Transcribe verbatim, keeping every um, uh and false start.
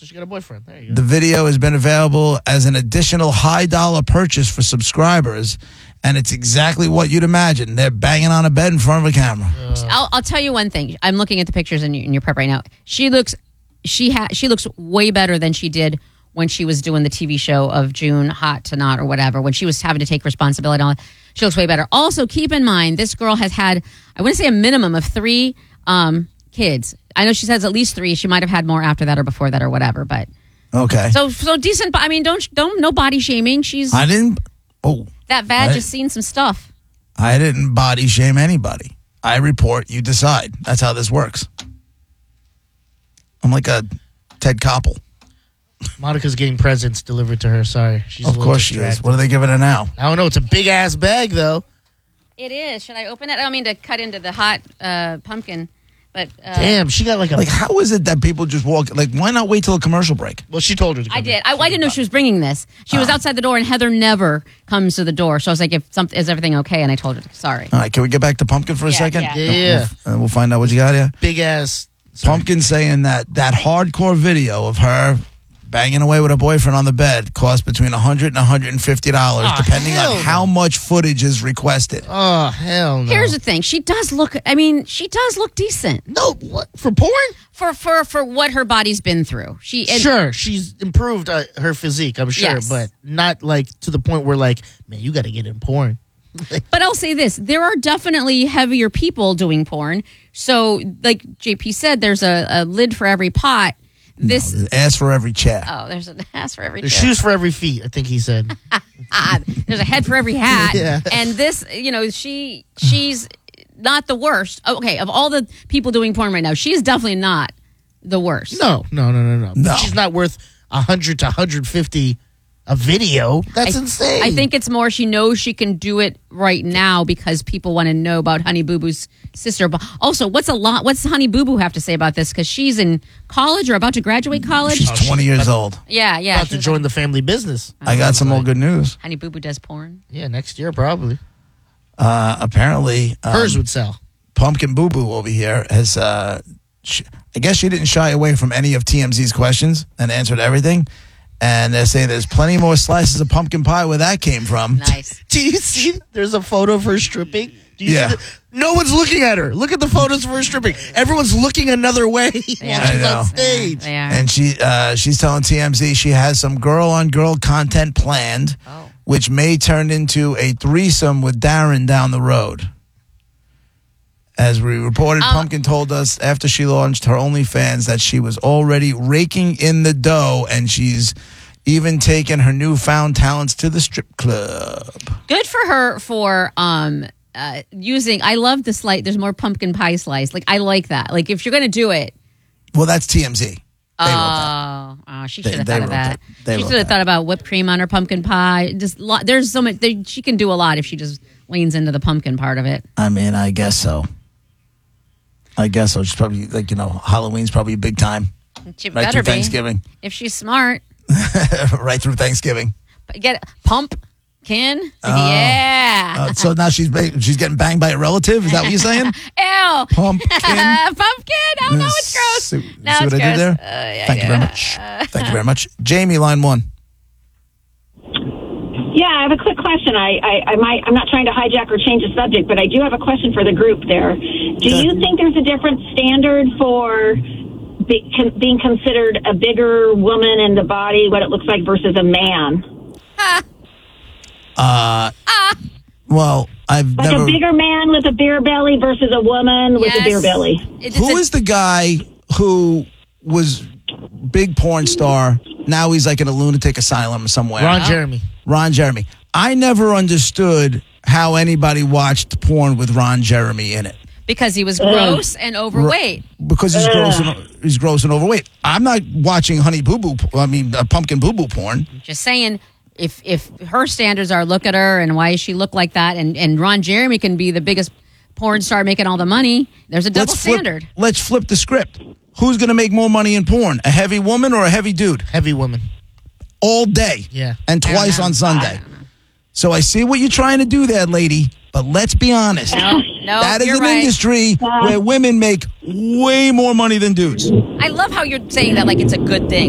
So she got a boyfriend. There you go. The video has been available as an additional high-dollar purchase for subscribers, and it's exactly what you'd imagine. They're banging on a bed in front of a camera. Uh, I'll, I'll tell you one thing. I'm looking at the pictures in your, in your prep right now. She looks, she ha, she looks way better than she did when she was doing the T V show of June Hot to Not or whatever, when she was having to take responsibility on it. She looks way better. Also, keep in mind, this girl has had, I want to say a minimum of three um, kids. I know she says at least three. She might have had more after that or before that or whatever, but. Okay. So, so decent. I mean, don't, don't, no body shaming. She's. I didn't. Oh. That vag I, has seen some stuff. I didn't body shame anybody. I report, you decide. That's how this works. I'm like a Ted Koppel. Monica's getting presents delivered to her. Sorry. She's Of course she is. What are they giving her now? I don't know. It's a big-ass bag, though. It is. Should I open it? I don't mean to cut into the hot uh, pumpkin, but... Uh, Damn, she got like a... Like, how is it that people just walk... Like, why not wait till a commercial break? Well, she told her to come I did. in. I, I didn't know she was bringing this. She was outside the door, and Heather never comes to the door. So I was like, "If something is everything okay?" And I told her, "Sorry." All right, can we get back to Pumpkin for a Yeah, second? yeah. Yeah, yeah. We'll, uh, we'll find out what you got here. Big-ass... Pumpkin saying that that hardcore video of her banging away with her boyfriend on the bed cost between one hundred dollars and one hundred fifty dollars, Oh, depending hell on no. how much footage is requested. Oh, hell no. Here's the thing: she does look. I mean, she does look decent No, what? For porn? for for for what her body's been through. She and, Sure, she's improved uh, her physique, I'm sure, Yes. but not like to the point where, like, man, you got to get in porn. But I'll say this: there are definitely heavier people doing porn. So, like J P said, there's a, a lid for every pot. This No, ask for every chair. oh, there's an ass for every There's chair. shoes for every feet, I think he said. Ah, there's a head for every hat. Yeah. And this, you know, she she's not the worst. Okay, of all the people doing porn right now, she's definitely not the worst. No, no, no, no, no. No. She's not worth one hundred to one hundred fifty a video. That's I, insane. I think it's more she knows she can do it right now because people want to know about Honey Boo Boo's sister. But also, what's a lot? What's Honey Boo Boo have to say about this? Because she's in college or about to graduate college. She's twenty years old. yeah, yeah. about to she's join the family business. I got some more good news. Honey Boo Boo does porn. Yeah, next year probably. Uh, apparently, um, Hers would sell. Pumpkin Boo Boo over here has, uh, sh- I guess she didn't shy away from any of T M Z's questions and answered everything. And they're saying there's plenty more slices of pumpkin pie where that came from. Nice. Do you see? There's a photo of her stripping. Do you Yeah. see the, no one's looking at her. Look at the photos of her stripping. Everyone's looking another way while she's I know. on stage. They are. And she uh, she's telling T M Z she has some girl-on-girl content planned, Oh. which may turn into a threesome with Darren down the road. As we reported, Uh, Pumpkin told us after she launched her OnlyFans that she was already raking in the dough, and she's even taken her newfound talents to the strip club. Good for her for um uh using. I love the slice. There's more pumpkin pie slice. Like I like that. Like if you're gonna do it. Well, that's T M Z. They wrote that. Oh, oh, she They- should have they thought of wrote that. that. They She wrote should have that. thought about whipped cream on her pumpkin pie. Just lo- there's so much. They, she can do a lot if she just leans into the pumpkin part of it. I mean, I guess so. I guess so. She's probably, like, you know, Halloween's probably a big time. She Right better through be Thanksgiving. if she's smart. Right through Thanksgiving. But get pump can Oh. yeah. Uh, so now she's ba- she's getting banged by a relative? Is that what you're saying? Ew. Pumpkin. Pumpkin. Oh no, it's gross. See, No, see it's what I did gross. there? Uh, yeah, Thank you very yeah. much. Thank you very much. Jamie, line one. Yeah, I have a quick question. I, I, I might, I'm not trying to hijack or change the subject, but I do have a question for the group there. Do you think there's a different standard for be, con, being considered a bigger woman in the body, what it looks like, versus a man? Uh, well, I've Like never. a bigger man with a beer belly versus a woman with a Yes. beer belly. It- Who it's a- is the guy who was big porn star? Now he's like in a lunatic asylum somewhere. Ron Jeremy. Ron Jeremy. I never understood how anybody watched porn with Ron Jeremy in it. because he was gross and overweight. Because he's gross and he's gross and overweight. I'm not watching Honey Boo Boo. I mean, uh, Pumpkin Boo Boo porn. Just saying, if if her standards are look at her and why does she look like that, and and Ron Jeremy can be the biggest porn star making all the money. There's a double Let's flip, standard. let's flip the script. Who's going to make more money in porn? A heavy woman or a heavy dude? Heavy woman. All day. Yeah. And I don't twice know. on I Sunday. don't know. So I see what you're trying to do there, lady. But let's be honest. No, no, that is you're an right. industry where women make way more money than dudes. I love how you're saying that like it's a good thing.